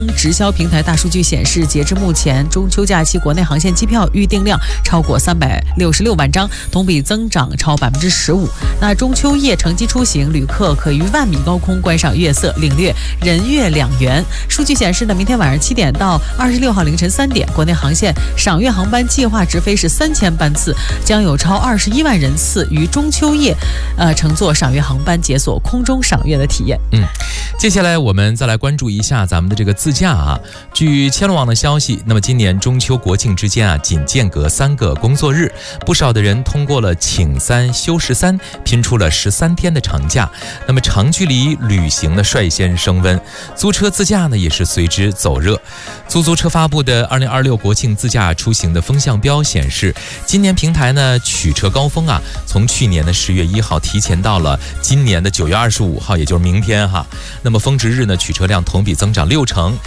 直销平台大数据显示，截至目前，中秋假期国内航线机票预订量超过366万张，同比增长超15%。那中秋夜乘机出行，旅客可于万米高空观赏月色，领略人月2元。数据显示呢，明天晚上7点到26号凌晨3点，国内航线赏月航班计划直飞是3000班次，将有超21万人次于中秋夜，乘坐赏月航班解锁空中赏月的体验。 接下来我们再来关注一下咱们的这个自驾啊。据千龙网的消息，那么今年中秋国庆之间啊，仅间隔3个工作日，不少的人通过了请3休13，拼出了13天的长假。那么长距离旅行呢率先升温，租车自驾呢也是随之走热。出租车发布的2026国庆自驾出行的风向标显示，今年平台呢取车高峰啊，从去年的10月1号提前到了今年的9月25号，也就是明天哈。那么峰值日呢，取车量同比增长60%。